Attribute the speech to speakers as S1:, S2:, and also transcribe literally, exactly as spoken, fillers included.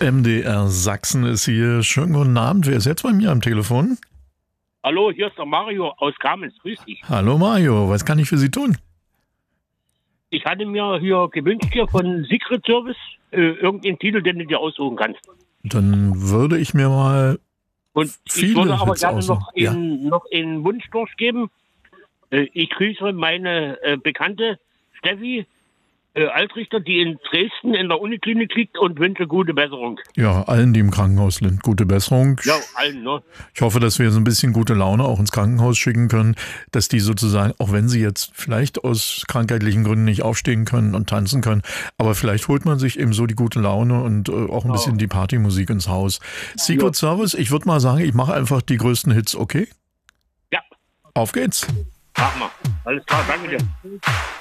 S1: M D R Sachsen ist hier. Schönen guten Abend. Wer ist jetzt bei mir am Telefon?
S2: Hallo, hier ist der Mario aus Kamenz. Grüß dich.
S1: Hallo Mario, was kann ich für Sie tun?
S2: Ich hatte mir hier gewünscht hier von Secret Service äh, irgendeinen Titel, den du dir aussuchen kannst.
S1: Dann würde ich mir mal
S2: Und
S1: viele
S2: ich würde aber
S1: Hits
S2: gerne
S1: aussuchen.
S2: noch,
S1: Ja.
S2: einen, noch einen Wunsch durchgeben. Äh, ich grüße meine äh, Bekannte Steffi äh, Altrichter, die in Dresden in der Uniklinik liegt, und wünsche gute Besserung.
S1: Ja, allen, die im Krankenhaus sind, gute Besserung.
S2: Ja, allen, ne?
S1: Ich hoffe, dass wir so ein bisschen gute Laune auch ins Krankenhaus schicken können, dass die sozusagen, auch wenn sie jetzt vielleicht aus krankheitlichen Gründen nicht aufstehen können und tanzen können, aber vielleicht holt man sich eben so die gute Laune und äh, auch ein bisschen die Partymusik ins Haus. Secret
S2: Ja.
S1: Service, ich würde mal sagen, ich mache einfach die größten Hits, okay?
S2: Ja,
S1: Auf geht's.
S2: mach mal. Alles klar, danke dir.